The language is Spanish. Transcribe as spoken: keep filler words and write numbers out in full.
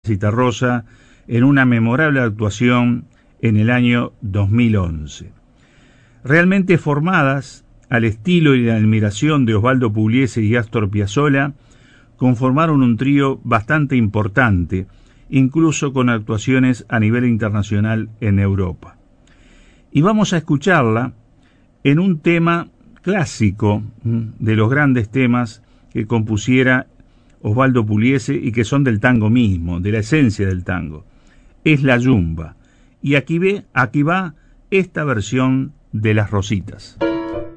Citarrosa en una memorable actuación en el año dos mil once. Realmente formadas al estilo y la admiración de Osvaldo Pugliese y Astor Piazzolla, conformaron un trío bastante importante, incluso con actuaciones a nivel internacional en Europa. Y vamos a escucharla en un tema clásico de los grandes temas que compusiera Osvaldo Pugliese y que son del tango mismo, de la esencia del tango. Es la yumba. Y aquí ve, aquí va esta versión de Las Rositas.